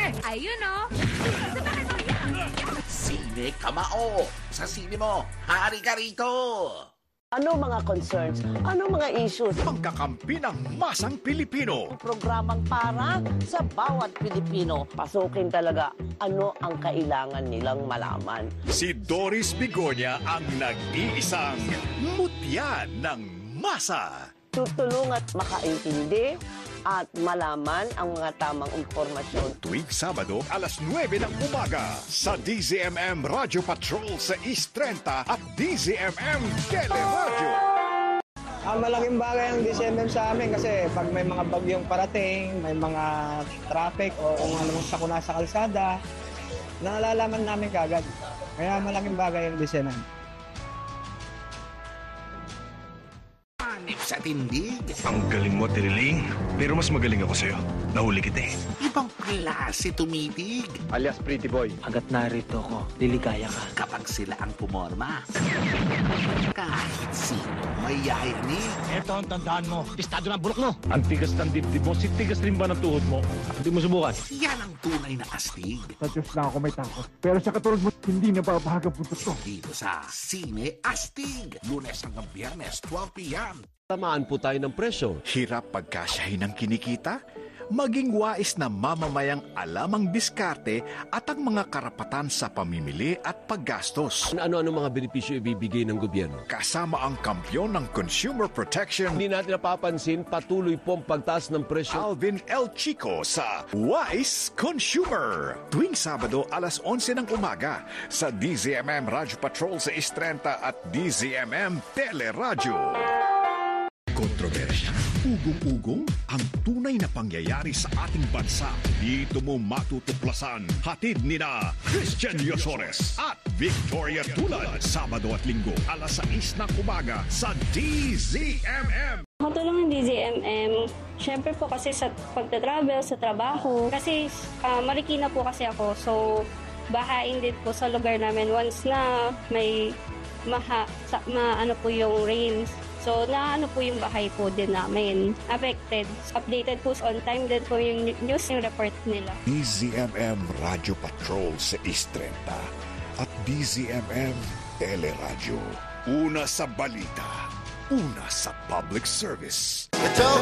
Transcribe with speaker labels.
Speaker 1: Ayun o.
Speaker 2: Sine Kamao. Sa sine mo, hari ka rito.
Speaker 3: Ano mga concerns? Ano mga issues?
Speaker 4: Pagkakampi ng masang Pilipino.
Speaker 3: Programang para sa bawat Pilipino. Pasukin talaga ano ang kailangan nilang malaman.
Speaker 4: Si Doris Bigonya ang nag-iisang mutya ng masa.
Speaker 3: Tutulong at makaintindi at malaman ang mga tamang impormasyon.
Speaker 4: Tuwing Sabado, alas 9 ng umaga sa DZMM Radio Patrol sa East 30 at DZMM Teleradio.
Speaker 5: Malaking bagay ang DZMM sa amin kasi pag may mga bagyong parating, may mga traffic o kung anong sakuna sa kalsada, nalalaman namin kagad. Kaya malaking bagay ang DZMM.
Speaker 2: Sa tindig.
Speaker 6: Ang galing mo, Tiriling. Pero mas magaling ako sa'yo. Nahuli kita eh.
Speaker 2: Ibang klase tumitig.
Speaker 7: Alias Pretty Boy.
Speaker 8: Hanggat narito ko, liligaya ka.
Speaker 2: Kapag sila ang pumorma. Kahit sino may yayanig.
Speaker 8: Ito ang tandaan mo. Pistado ng bulok mo.
Speaker 7: Ang tigas ng dibdib mo, si tigas rin ba ng tuhod mo? Hindi mo subukan.
Speaker 2: Yan ang tunay na astig.
Speaker 9: Sa Diyos lang ako may takot. Pero sa katulad mo, hindi na babahag ang puntos ko.
Speaker 2: Dito sa Sine Astig. Lunes hanggang Biyernes, 12 p.m.
Speaker 10: Tamaan po tayo ng presyo.
Speaker 4: Hirap pagkasyahin ng kinikita? Maging wais na mamamayang alam ang diskarte at ang mga karapatan sa pamimili at paggastos.
Speaker 10: Ano-ano mga benepisyo ibibigay ng gobyerno?
Speaker 4: Kasama ang kampyon ng Consumer Protection,
Speaker 10: Hindi natin napapansin patuloy po ang pagtaas ng presyo.
Speaker 4: Alvin L. Chico sa Wise Consumer. Tuwing Sabado, alas 11 ng umaga sa DZMM Radio Patrol sa East 30 at DZMM Teleradio. Kontrobersya, ugong-ugong, ang tunay na pangyayari sa ating bansa. Dito mo matutuklasan. Hatid ni na Christian Yosores at Victoria Tulad. Sabado at Linggo, alas 6 ng umaga sa DZMM.
Speaker 11: Matulong ng DZMM, syempre po kasi sa pagta-travel, sa trabaho. Kasi Marikina po kasi ako, so bahain din po sa lugar namin once na may ano po yung rains. So, ano po yung bahay po din namin affected. Updated po on time din po yung news yung report nila.
Speaker 4: DZMM Radio Patrol sa East 30 at DZMM Teleradio. Una sa balita, una sa public service.
Speaker 12: Ito